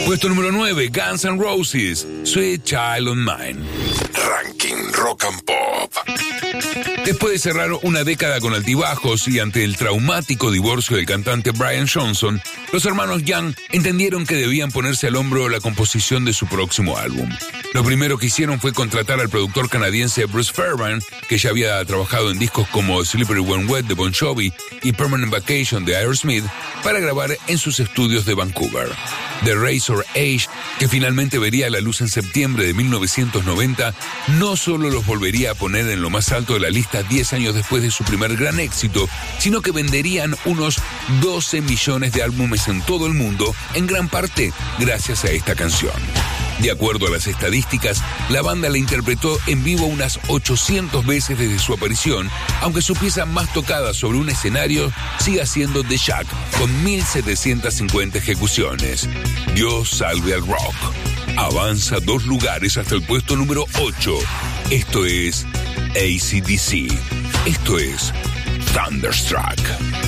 Puesto número 9, Guns N' Roses, Sweet Child of Mine. Ranking Rock and Pop. Después de cerrar una década con altibajos y ante el traumático divorcio del cantante Brian Johnson, los hermanos Young entendieron que debían ponerse al hombro la composición de su próximo álbum. Lo primero que hicieron fue contratar al productor canadiense Bruce Fairbairn, que ya había trabajado en discos como Slippery When Wet de Bon Jovi y Permanent Vacation de Aerosmith, para grabar en sus estudios de Vancouver. The Razor Age, que finalmente vería la luz en septiembre de 1990, no solo los volvería a poner en lo más alto de la lista 10 años después de su primer gran éxito, sino que venderían unos 12 millones de álbumes en todo el mundo, en gran parte gracias a esta canción. De acuerdo a las estadísticas, la banda la interpretó en vivo unas 800 veces desde su aparición, aunque su pieza más tocada sobre un escenario siga siendo The Shack, con 1.750 ejecuciones. Dios salve al rock. Avanza 2 lugares hasta el puesto número 8. Esto es AC/DC. Esto es Thunderstruck.